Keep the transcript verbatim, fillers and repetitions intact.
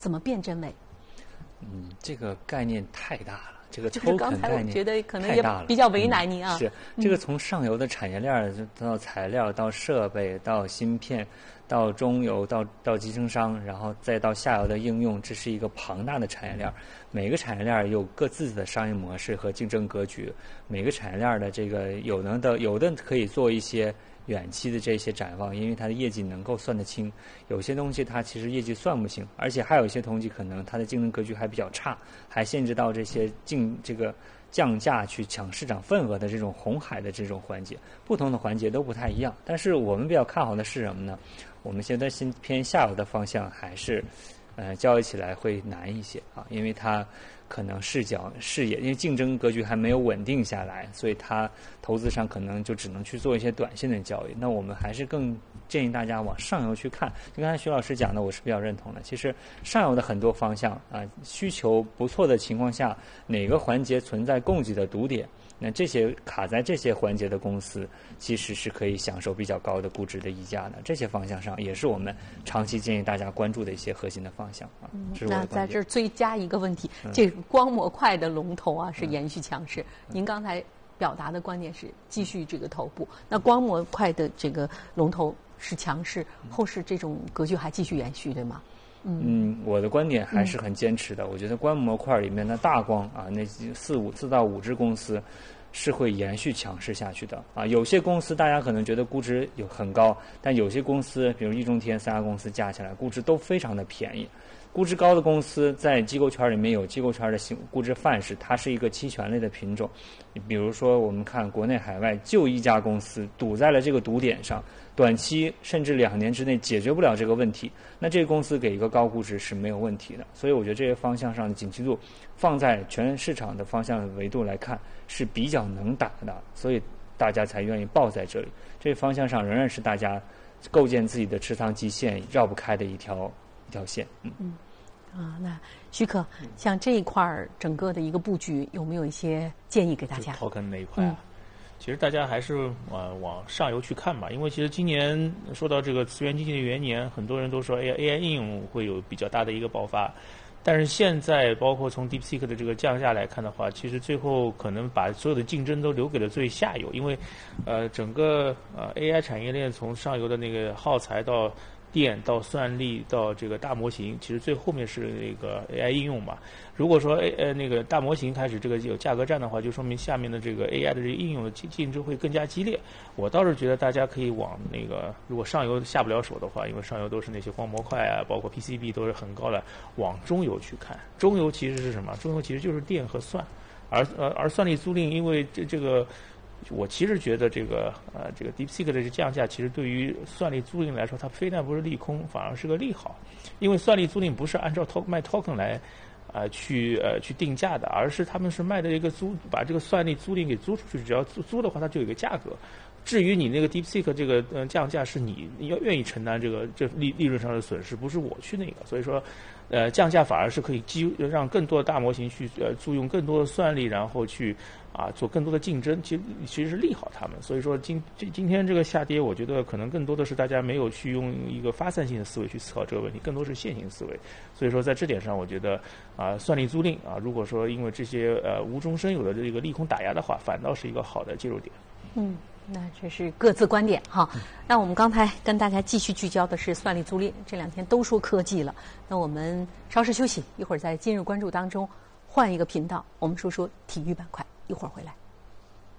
怎么辨真伪？ 嗯，这个概念太大了。这个就是刚 token 才我概念觉得可能也太大了比较为难您啊。 嗯、是这个从上游的产业链儿到材料到设备到芯片到中游到到集成商，然后再到下游的应用，这是一个庞大的产业链儿。每个产业链儿有各自的商业模式和竞争格局，每个产业链儿的这个有能的有的可以做一些远期的这些展望，因为它的业绩能够算得清。有些东西它其实业绩算不清，而且还有一些东西可能它的竞争格局还比较差，还限制到这些竞这个降价去抢市场份额的这种红海的这种环节，不同的环节都不太一样。但是我们比较看好的是什么呢？我们现在先偏下游的方向还是呃交易起来会难一些啊，因为它可能视角视野，因为竞争格局还没有稳定下来，所以它投资上可能就只能去做一些短线的交易。那我们还是更建议大家往上游去看。就刚才徐老师讲的，我是比较认同的。其实上游的很多方向啊，需求不错的情况下，哪个环节存在供给的堵点，那这些卡在这些环节的公司，其实是可以享受比较高的估值的溢价的。这些方向上也是我们长期建议大家关注的一些核心的方向啊。 嗯、 这是我的那在这儿追加一个问题， 嗯、 这个光模块的龙头啊是延续强势。嗯、您刚才表达的观点是继续这个头部，那光模块的这个龙头是强势，后市这种格局还继续延续，对吗？ 嗯, 嗯，我的观点还是很坚持的。嗯、我觉得光模块里面的大光啊，那四五四到五只公司是会延续强势下去的啊。有些公司大家可能觉得估值有很高，但有些公司，比如易中天三家公司加起来估值都非常的便宜。估值高的公司在机构圈里面有机构圈的估值范式，它是一个期权类的品种。比如说我们看国内海外就一家公司堵在了这个堵点上，短期甚至两年之内解决不了这个问题，那这个公司给一个高估值是没有问题的。所以我觉得这些方向上的景气度放在全市场的方向维度来看是比较能打的，所以大家才愿意抱在这里。这个方向上仍然是大家构建自己的持仓基线绕不开的一条一条线。嗯嗯啊，那徐可，像这一块儿整个的一个布局，有没有一些建议给大家 ？token 那一块啊，嗯、其实大家还是往往上游去看吧，因为其实今年说到这个资源经济的元年，很多人都说 A I A I 应用会有比较大的一个爆发，但是现在包括从 DeepSeek 的这个降价来看的话，其实最后可能把所有的竞争都留给了最下游，因为呃整个呃 A I 产业链从上游的那个耗材到电到算力到这个大模型，其实最后面是那个 A I 应用嘛。如果说 A 呃那个大模型开始这个有价格战的话，就说明下面的这个 A I 的这个应用的竞竞争会更加激烈。我倒是觉得大家可以往那个，如果上游下不了手的话，因为上游都是那些光模块啊，包括 P C B 都是很高的，往中游去看。中游其实是什么？中游其实就是电和算，而呃而算力租赁，因为这这个。我其实觉得这个呃这个 DeepSeek 的这个降价，其实对于算力租赁来说，它非但不是利空，反而是个利好，因为算力租赁不是按照 token 卖 token 来呃去呃去定价的，而是他们是卖的一个租，把这个算力租赁给租出去，只要租租的话，它就有一个价格。至于你那个 DeepSeek 这个呃降价，是你要愿意承担这个这利利润上的损失，不是我去那个，所以说。呃，降价反而是可以基让更多的大模型去呃租用更多的算力，然后去啊做更多的竞争，其实其实是利好他们。所以说今今今天这个下跌，我觉得可能更多的是大家没有去用一个发散性的思维去思考这个问题，更多是线性思维。所以说在这点上，我觉得啊算力租赁啊，如果说因为这些呃无中生有的这个利空打压的话，反倒是一个好的介入点。 嗯。那这是各自观点哈。那我们刚才跟大家继续聚焦的是算力租赁，这两天都说科技了。那我们稍事休息，一会儿在今日关注当中换一个频道，我们说说体育板块，一会儿回来。